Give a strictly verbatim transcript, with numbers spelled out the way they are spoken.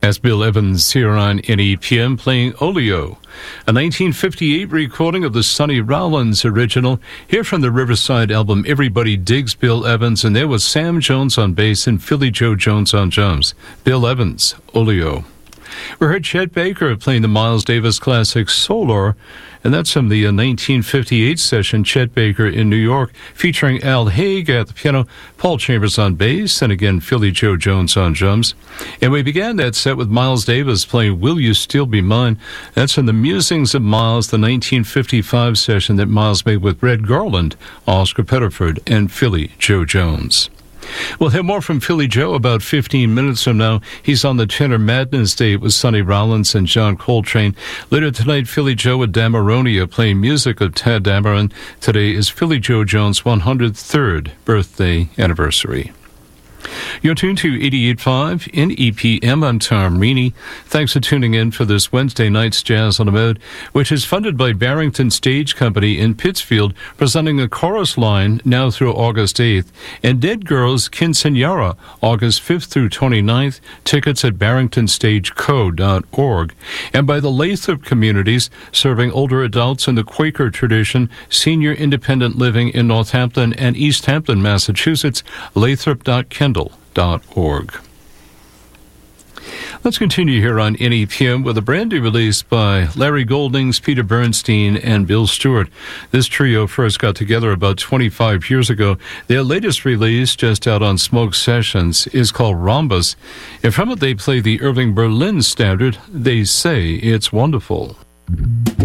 That's Bill Evans here on N E P M playing Oleo, a nineteen fifty-eight recording of the Sonny Rollins original, here from the Riverside album Everybody Digs Bill Evans, and there was Sam Jones on bass and Philly Joe Jones on drums. Bill Evans, Oleo. We heard Chet Baker playing the Miles Davis classic Solar, and that's from the uh, nineteen fifty-eight session, Chet Baker in New York, featuring Al Haig at the piano, Paul Chambers on bass, and again, Philly Joe Jones on drums. And we began that set with Miles Davis playing Will You Still Be Mine? That's from the Musings of Miles, the nineteen fifty-five session that Miles made with Red Garland, Oscar Pettiford, and Philly Joe Jones. We'll hear more from Philly Joe about fifteen minutes from now. He's on the Tenor Madness Date with Sonny Rollins and John Coltrane. Later tonight, Philly Joe with Damaronia playing music of Tad Dameron. Today is Philly Joe Jones' one hundred third birthday anniversary. You're tuned to eighty-eight point five N E P M. I'm Tom Reaney. Thanks for tuning in for this Wednesday night's Jazz on the Mode, which is funded by Barrington Stage Company in Pittsfield, presenting a chorus line now through August eighth, and Dead Girls Quinceañera, August fifth through twenty-ninth. Tickets at barrington stage co dot org. And by the Lathrop Communities, serving older adults in the Quaker tradition, senior independent living in Northampton and East Hampton, Massachusetts, lathrop dot kendall dot org. Let's continue here on N E P M with a brand new release by Larry Goldings, Peter Bernstein, and Bill Stewart. This trio first got together about twenty-five years ago. Their latest release, just out on Smoke Sessions, is called Rhombus. And from it they play the Irving Berlin standard, They Say It's Wonderful.